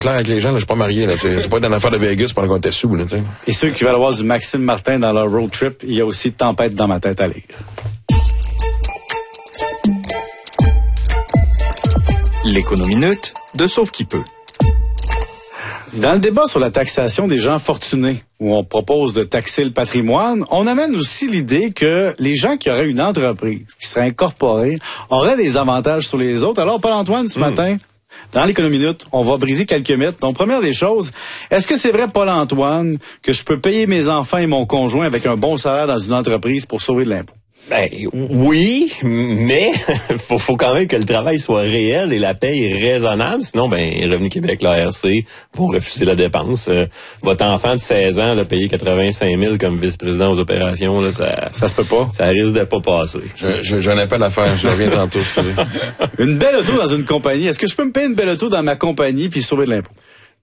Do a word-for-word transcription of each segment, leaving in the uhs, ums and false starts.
clair avec les gens, là, je suis pas marié, là. C'est, c'est pas une affaire de Vegas pendant qu'on était sous, là, tu sais. Et ceux qui veulent avoir du Maxime Martin dans leur road trip, il y a aussi Tempête dans ma tête à lire. L'économinute de Sauve qui peut. Dans le débat sur la taxation des gens fortunés, où on propose de taxer le patrimoine, on amène aussi l'idée que les gens qui auraient une entreprise, qui seraient incorporés, auraient des avantages sur les autres. Alors, Paul-Antoine, ce mmh. matin, dans l'Économinute, on va briser quelques mythes. Donc, première des choses, est-ce que c'est vrai, Paul-Antoine, que je peux payer mes enfants et mon conjoint avec un bon salaire dans une entreprise pour sauver de l'impôt? Ben oui, mais faut, faut quand même que le travail soit réel et la paye raisonnable. Sinon, ben Revenu Québec, l'A R C vont refuser la dépense. Euh, votre enfant de seize ans, là, payer quatre-vingt-cinq mille comme vice-président aux opérations, là, ça, ça se peut pas. Ça risque de pas passer. Je, je, j'en ai pas l'affaire. Je reviens tantôt. Une belle auto dans une compagnie. Est-ce que je peux me payer une belle auto dans ma compagnie puis sauver de l'impôt?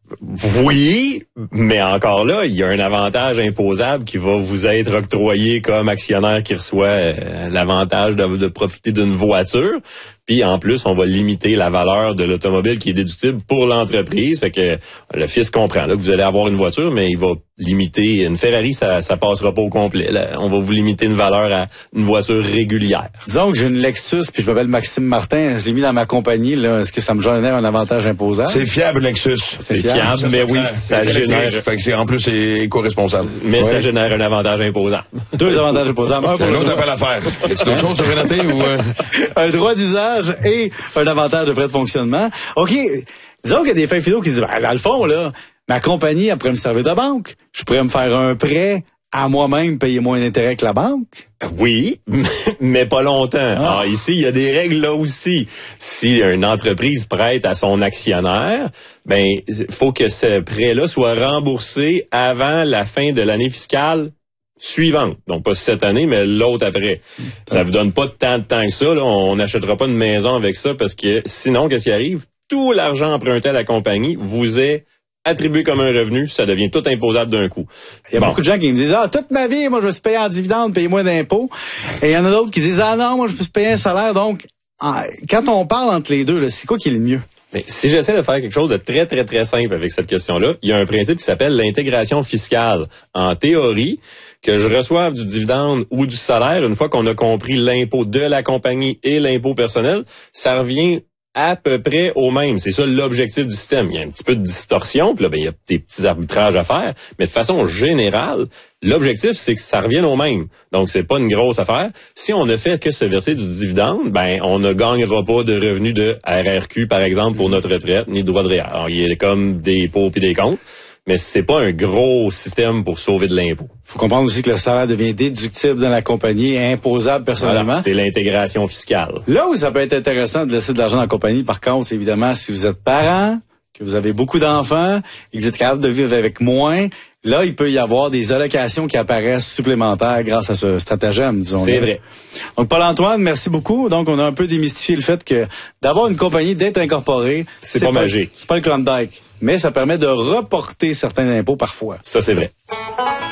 Oui, mais encore là, il y a un avantage imposable qui va vous être octroyé comme actionnaire qui reçoit euh, l'avantage de, de profiter d'une voiture. Puis en plus, on va limiter la valeur de l'automobile qui est déductible pour l'entreprise. Fait que le fisc comprend là que vous allez avoir une voiture, mais il va limiter une Ferrari, ça ça passera pas au complet. Là, on va vous limiter une valeur à une voiture régulière. Disons que j'ai une Lexus puis je m'appelle Maxime Martin, je l'ai mis dans ma compagnie. Là, est-ce que ça me génère un avantage imposable? C'est fiable, Lexus. C'est, c'est fiable, fiable mais oui, ça génère. Fait que c'est en plus c'est éco-responsable. Mais ouais. ça génère un avantage imposable. Deux avantages imposables. Un, c'est un autre appel à faire. Y a-t-il d'autres choses sur noter ou euh... un droit d'usage et un avantage de frais de fonctionnement. OK, disons qu'il y a des fins finaux qui disent, ben, dans le fond, là, ma compagnie, elle pourrait me servir de banque. Je pourrais me faire un prêt à moi-même, payer moins d'intérêt que la banque. Oui, mais pas longtemps. Ah. Alors ici, il y a des règles là aussi. Si une entreprise prête à son actionnaire, ben, faut que ce prêt-là soit remboursé avant la fin de l'année fiscale suivante. Donc, pas cette année, mais l'autre après. Ça vous donne pas tant de temps que ça, là. On n'achètera pas une maison avec ça parce que sinon, qu'est-ce qui arrive? Tout l'argent emprunté à la compagnie vous est attribué comme un revenu. Ça devient tout imposable d'un coup. Il y a bon. beaucoup de gens qui me disent, ah, toute ma vie, moi, je me suis payé en dividende, payer moins d'impôts. Et il y en a d'autres qui disent, ah non, moi, je me suis payé un salaire. Donc, quand on parle entre les deux, là, c'est quoi qui est le mieux? Mais si j'essaie de faire quelque chose de très, très, très simple avec cette question-là, il y a un principe qui s'appelle l'intégration fiscale. En théorie, que je reçoive du dividende ou du salaire, une fois qu'on a compris l'impôt de la compagnie et l'impôt personnel, ça revient à peu près au même. C'est ça l'objectif du système. Il y a un petit peu de distorsion, puis là, ben, il y a des petits arbitrages à faire, mais de façon générale, l'objectif, c'est que ça revienne au même. Donc, c'est pas une grosse affaire. Si on ne fait que se verser du dividende, ben, on ne gagnera pas de revenus de R R Q, par exemple, pour notre retraite, ni de droit de réel. Alors, il y a comme des pots puis des comptes, mais c'est pas un gros système pour sauver de l'impôt. Faut comprendre aussi que le salaire devient déductible dans la compagnie et imposable personnellement. Voilà, c'est l'intégration fiscale. Là où ça peut être intéressant de laisser de l'argent dans la compagnie, par contre, c'est évidemment si vous êtes parent, que vous avez beaucoup d'enfants et que vous êtes capable de vivre avec moins, là, il peut y avoir des allocations qui apparaissent supplémentaires grâce à ce stratagème, disons. C'est vrai. Donc, Paul-Antoine, merci beaucoup. Donc, on a un peu démystifié le fait que d'avoir une compagnie, d'être incorporée, c'est, c'est pas, pas magique. C'est pas le Klondike, mais ça permet de reporter certains impôts parfois. Ça, c'est vrai.